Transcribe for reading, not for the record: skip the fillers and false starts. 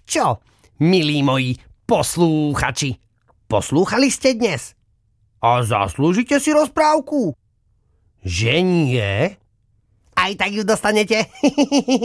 Čo, milí moji poslúchači, poslúchali ste dnes? A zaslúžite si rozprávku? Že nie? Aj tak ju dostanete.